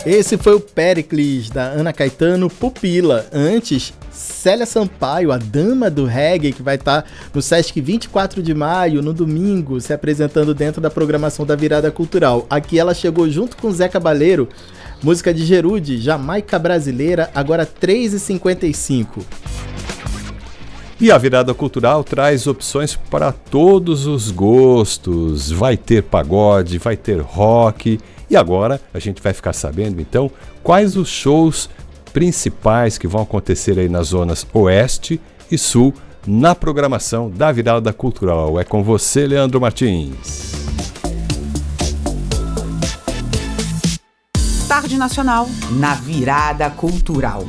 Esse foi o Péricles, da Ana Caetano, Pupila. Antes, Célia Sampaio, a dama do reggae, que vai estar no Sesc 24 de maio, no domingo, se apresentando dentro da programação da Virada Cultural. Aqui ela chegou junto com Zé Cabaleiro, música de Gerude, Jamaica Brasileira, agora 3h55. E a Virada Cultural traz opções para todos os gostos. Vai ter pagode, vai ter rock. E agora a gente vai ficar sabendo, então, quais os shows principais que vão acontecer aí nas zonas Oeste e Sul na programação da Virada Cultural. É com você, Leandro Martins. Tarde Nacional na Virada Cultural.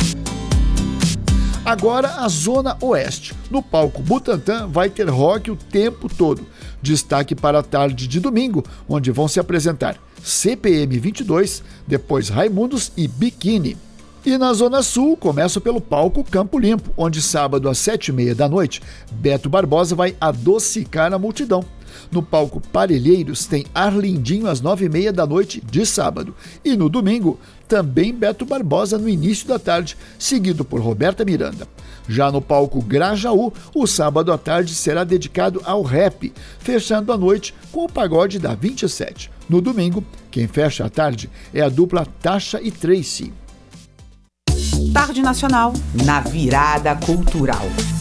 Agora a Zona Oeste. No palco Butantã vai ter rock o tempo todo. Destaque para a tarde de domingo, onde vão se apresentar CPM 22, depois Raimundos e Biquíni. E na Zona Sul, começo pelo palco Campo Limpo, onde sábado às 7h30 da noite, Beto Barbosa vai adocicar a multidão. No palco Parelheiros tem Arlindinho às 9h30 da noite de sábado. E no domingo, também Beto Barbosa no início da tarde, seguido por Roberta Miranda. Já no palco Grajaú, o sábado à tarde será dedicado ao rap, fechando a noite com o pagode da 27. No domingo, quem fecha a tarde é a dupla Tasha e Tracy. Tarde Nacional na Virada Cultural.